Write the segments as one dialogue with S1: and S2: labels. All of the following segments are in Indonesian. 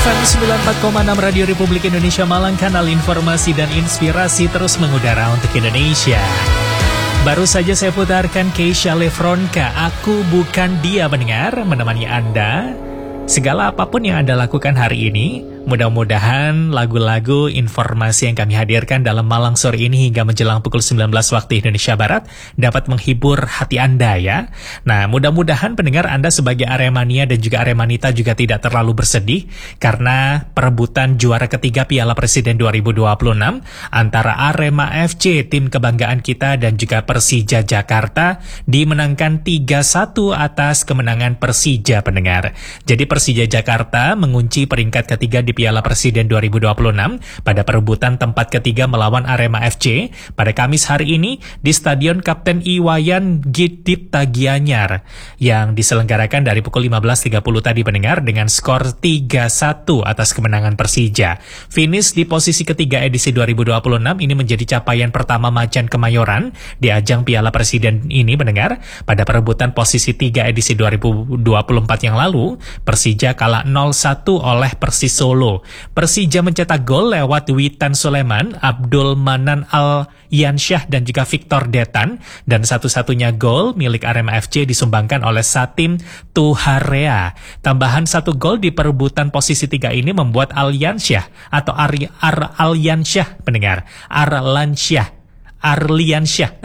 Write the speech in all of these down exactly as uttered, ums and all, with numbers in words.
S1: F M sembilan puluh empat koma enam Radio Republik Indonesia Malang, kanal informasi dan inspirasi terus mengudara untuk Indonesia. Baru saja saya putarkan Keisha Lefronka, Aku Bukan Dia, pendengar, menemani Anda. Segala apapun yang Anda lakukan hari ini, mudah-mudahan lagu-lagu informasi yang kami hadirkan dalam Malang sore ini hingga menjelang pukul sembilan belas waktu Indonesia Barat dapat menghibur hati Anda ya. Nah, mudah-mudahan pendengar Anda sebagai Aremania dan juga Aremanita juga tidak terlalu bersedih karena perebutan juara ketiga Piala Presiden dua ribu dua puluh enam antara Arema F C, tim kebanggaan kita, dan juga Persija Jakarta dimenangkan tiga satu atas kemenangan Persija, pendengar. Jadi Persija Jakarta mengunci peringkat ketiga di Piala Presiden dua ribu dua puluh enam pada perebutan tempat ketiga melawan Arema F C pada Kamis hari ini di Stadion Kapten Iwayan Gidipta Gianyar yang diselenggarakan dari pukul lima belas tiga puluh tadi, pendengar, dengan skor tiga satu atas kemenangan Persija. Finish di posisi ketiga edisi dua ribu dua puluh enam ini menjadi capaian pertama Macan Kemayoran di ajang Piala Presiden ini, pendengar. Pada perebutan posisi tiga edisi dua ribu dua puluh empat yang lalu, Persija kalah nol satu oleh Persis Solo. Persija mencetak gol lewat Witan Sulaiman, Abdul Manan Al-Yansyah, dan juga Victor Detan. Dan satu-satunya gol milik Arema F C disumbangkan oleh Satim Tuharea. Tambahan satu gol di perebutan posisi tiga ini membuat Al-Yansyah atau Ar- Ar- Al-Yansyah, pendengar, Arlansyah, Arliansyah.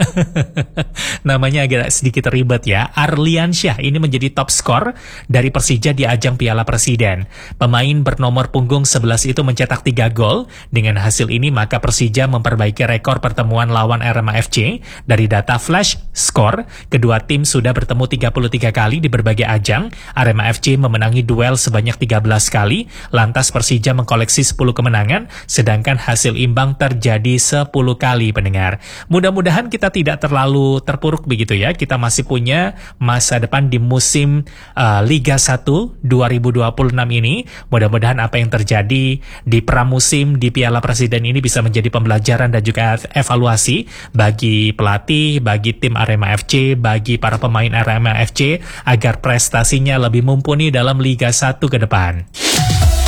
S1: Namanya agak sedikit ribet ya. Arliansyah ini menjadi top skor dari Persija di ajang Piala Presiden. Pemain bernomor punggung sebelas itu mencetak tiga gol. Dengan hasil ini maka Persija memperbaiki rekor pertemuan lawan Arema F C. Dari data flash skor, kedua tim sudah bertemu tiga puluh tiga kali di berbagai ajang. Arema F C memenangi duel sebanyak tiga belas kali. Lantas Persija mengkoleksi sepuluh kemenangan, sedangkan hasil imbang terjadi sepuluh kali, pendengar. Mudah-mudahan kita tidak terlalu terpuruk begitu ya. Kita masih punya masa depan di musim uh, Liga satu dua ribu dua puluh enam ini. Mudah-mudahan apa yang terjadi di pramusim di Piala Presiden ini bisa menjadi pembelajaran dan juga evaluasi bagi pelatih, bagi tim Arema F C, bagi para pemain Arema F C agar prestasinya lebih mumpuni dalam Liga satu ke depan.